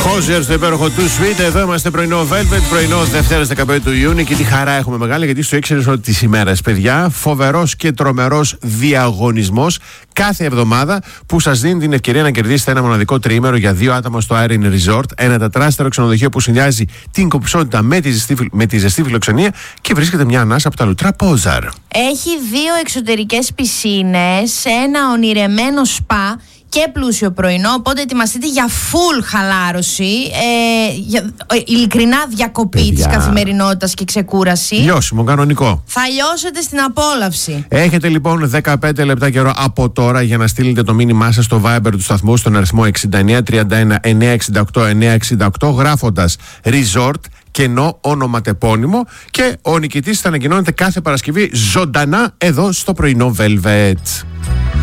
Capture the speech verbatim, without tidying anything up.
Χόζερ στο υπέροχο του Sweet. Εδώ είμαστε πρωινό Velvet, πρωινό Δευτέρα δεκαπέντε του Ιούνιου. Και τι χαρά έχουμε μεγάλη, γιατί σου ήξερε ότι τις ημέρες, παιδιά, φοβερός και τρομερός διαγωνισμός κάθε εβδομάδα που σας δίνει την ευκαιρία να κερδίσετε ένα μοναδικό τριήμερο για δύο άτομα στο Irene Resort. Ένα τετράστερο ξενοδοχείο που συνδυάζει την κομψότητα με τη ζεστή, με τη ζεστή φιλοξενία και βρίσκεται μια ανάσα από τα λουτρά Πόζαρ. Έχει δύο εξωτερικές πισίνες, ένα ονειρεμένο σπα και πλούσιο πρωινό, οπότε ετοιμαστείτε για full χαλάρωση, ε, για, ε, ειλικρινά διακοπή Παιδιά. της καθημερινότητας και ξεκούραση. Λιώσιμο, κανονικό. Θα λιώσετε στην απόλαυση. Έχετε λοιπόν δεκαπέντε λεπτά καιρό από τώρα για να στείλετε το μήνυμά σας στο Viber του σταθμού στον αριθμό εξήντα εννέα τριάντα ένα εννιακόσια εξήντα οκτώ εννιακόσια εξήντα οκτώ, γράφοντας Resort, κενό ονοματεπώνυμο, και ο νικητής θα ανακοινώνεται κάθε Παρασκευή ζωντανά εδώ στο πρωινό Velvet.